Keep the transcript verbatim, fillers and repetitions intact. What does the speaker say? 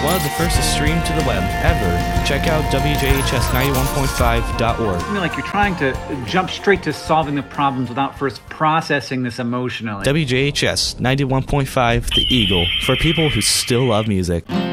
one of the first to stream to the web ever. Check out W J H S ninety-one point five dot org. I feel like you're trying to jump straight to solving the problems without first processing this emotionally. W J H S ninety-one point five The Eagle, for people who still love music.